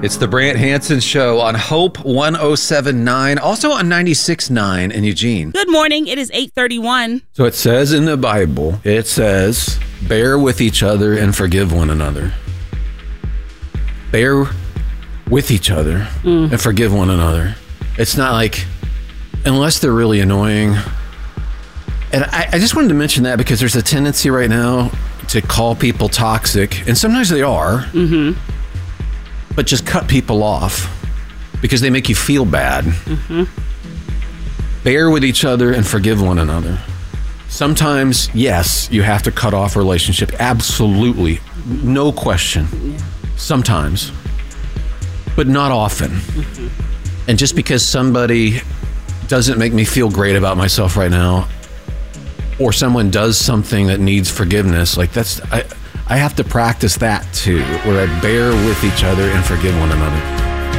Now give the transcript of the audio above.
It's the Brant Hansen Show on Hope 107.9, also on 96.9 in Eugene. Good morning. It is 8:31. So it says in the Bible, it says, bear with each other and forgive one another. Bear with each other and forgive one another. It's not like, unless they're really annoying. And I just wanted to mention that because there's a tendency right now to call people toxic, and sometimes they are. But just cut people off because they make you feel bad. Bear with each other and forgive one another. Sometimes, yes, you have to cut off a relationship. Absolutely. No question. Sometimes. But not often. And just because somebody doesn't make me feel great about myself right now, or someone does something that needs forgiveness, like I have to practice that too, where I bear with each other and forgive one another.